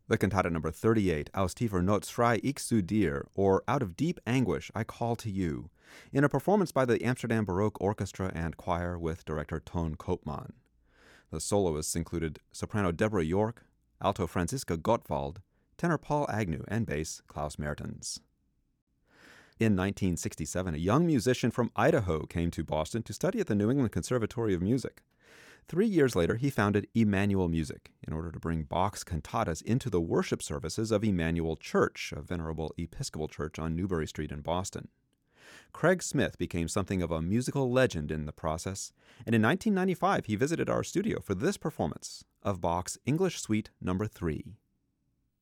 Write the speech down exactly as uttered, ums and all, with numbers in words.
The cantata number thirty-eight, Aus tiefer Not schrei ich zu dir, or Out of Deep Anguish I Call to You, in a performance by the Amsterdam Baroque Orchestra and Choir with director Toon Koopman. The soloists included soprano Deborah York, alto Franziska Gottwald, tenor Paul Agnew, and bass Klaus Mertens. In nineteen sixty-seven, a young musician from Idaho came to Boston to study at the New England Conservatory of Music. Three years later, he founded Emmanuel Music in order to bring Bach's cantatas into the worship services of Emmanuel Church, a venerable Episcopal church on Newbury Street in Boston. Craig Smith became something of a musical legend in the process, and in nineteen ninety-five he visited our studio for this performance of Bach's English Suite Number three.